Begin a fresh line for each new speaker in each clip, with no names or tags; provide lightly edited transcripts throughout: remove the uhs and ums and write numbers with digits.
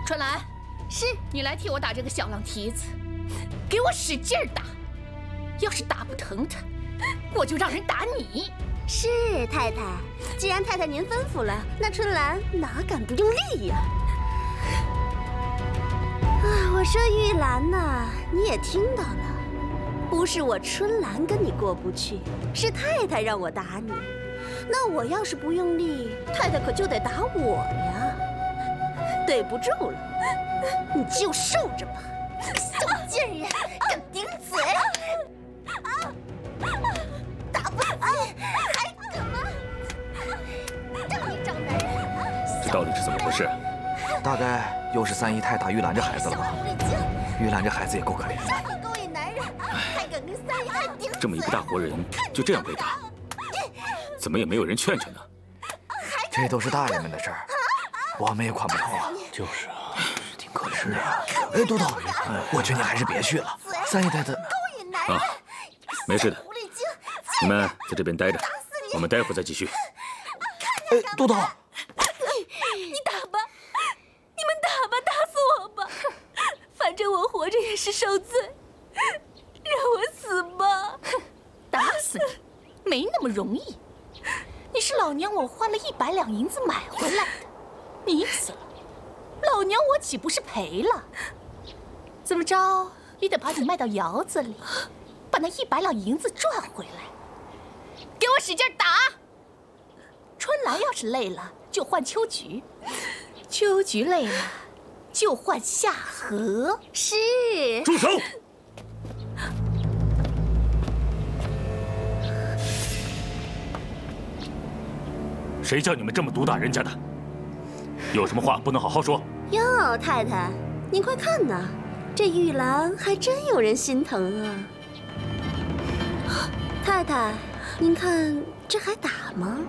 春兰，是你来替我打这个小浪蹄子，给我使劲打。要是打不疼他，我就让人打你。
是太太，既然太太您吩咐了，那春兰哪敢不用力呀？啊，我说玉兰呐，你也听到了，不是我春兰跟你过不去，是太太让我打你。那我要是不用力，太太可就得打我呀。对不住了，你就受着吧。小贱人，敢顶嘴！打不死，还敢吗？找你找男人！
这到底是怎么回事？
大概又是三姨太打玉兰这孩子了吧？玉兰这孩子也够可怜的。
勾引男人，还敢跟三姨太顶嘴！
这么一个大活人就这样被打，怎么也没有人劝劝呢？
这都是大人们的事儿，我们也管不着啊。
就是啊，
挺可怜的呀。哎，多多，我劝你还是别去了。三姨太太，
啊，没事的，你们在这边待着，我们待会儿再继续。
哎，多多，
你打吧，你们打吧，打死我吧，反正我活着也是受罪，让我死吧。
打死你没那么容易，你是老娘我花了100两银子买回来的，你死了，老娘我岂不是赔了？怎么着也得把你卖到窑子里，把那100两银子赚回来。给我使劲打！春兰要是累了，就换秋菊；秋菊累了，就换夏荷。
是。
住手！谁叫你们这么毒打人家的？有什么话不能好好说？
哟，太太，您快看呐，这玉兰还真有人心疼啊！太太，您看这还打吗？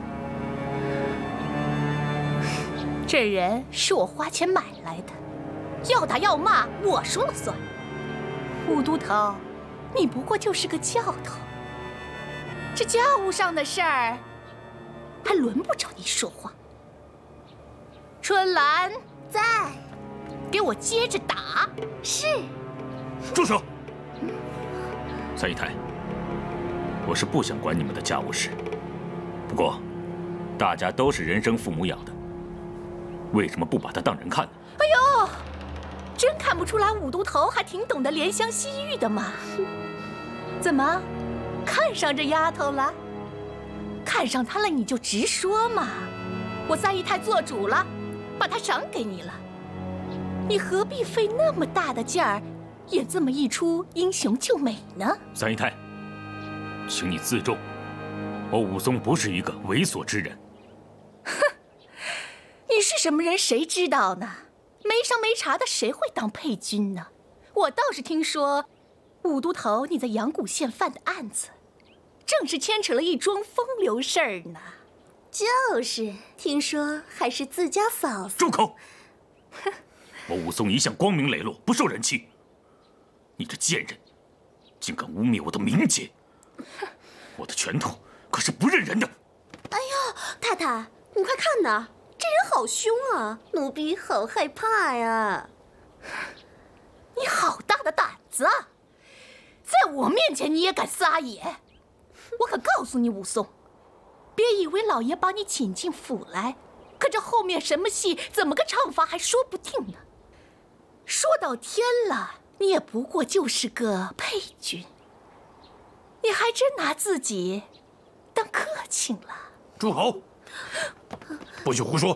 这人是我花钱买来的，要打要骂我说了算。武都头，你不过就是个教头，这家务上的事儿还轮不着你说话。春兰
在，
给我接着打。
是。
住手！三姨太，我是不想管你们的家务事，不过大家都是人生父母养的，为什么不把他当人看呢？
哎呦，真看不出来武都头还挺懂得怜香惜玉的嘛。怎么，看上这丫头了？看上她了你就直说嘛。我三姨太做主了，把她赏给你了，你何必费那么大的劲儿演这么一出英雄救美呢？
三姨太，请你自重，我武松不是一个猥琐之人。
哼，你是什么人谁知道呢？没商没查的谁会当配军呢？我倒是听说，武都头你在阳谷县犯的案子，正是牵扯了一桩风流事儿呢。
就是，听说还是自家嫂子。
住口！我武松一向光明磊落，不受人欺。你这贱人，竟敢污蔑我的名节！我的拳头可是不认人的。
哎呦，太太，你快看呐，这人好凶啊，奴婢好害怕呀！
你好大的胆子啊！在我面前你也敢撒野！我可告诉你，武松，别以为老爷把你请进府来，可这后面什么戏，怎么个唱法还说不定呢。说到天了，你也不过就是个配军，你还真拿自己当客卿了。
住口！不许胡说！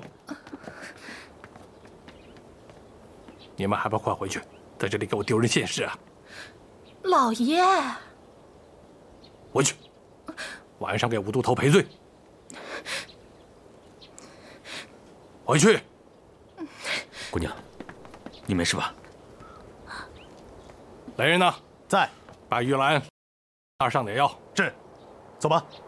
你们还不快回去，在这里给我丢人现视啊！
老爷，
回去，晚上给武都头赔罪。回去。
姑娘，你没事吧？
来人呐，
在。
把玉兰上点药。
是，走吧。